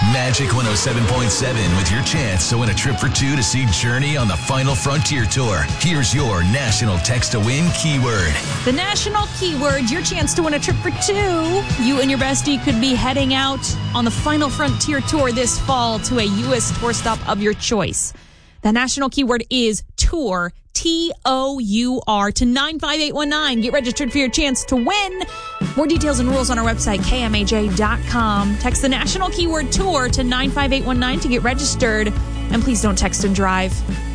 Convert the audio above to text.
Magic 107.7 with your chance to win a trip for two to see Journey on the Final Frontier Tour. Here's your national text to win keyword. The national keyword, your chance to win a trip for two. You and your bestie could be heading out on the Final Frontier Tour this fall to a U.S. tour stop of your choice. The national keyword is tour, T-O-U-R, to 95819. Get registered for your chance to win. More details and rules on our website, kmaj.com. Text the national keyword tour to 95819 to get registered. And please don't text and drive.